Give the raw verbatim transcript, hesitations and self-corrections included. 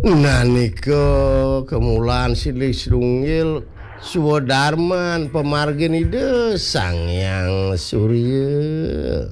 Naniko kemulan silih srungil Suwodarman pemargin ide Sang Yang Surya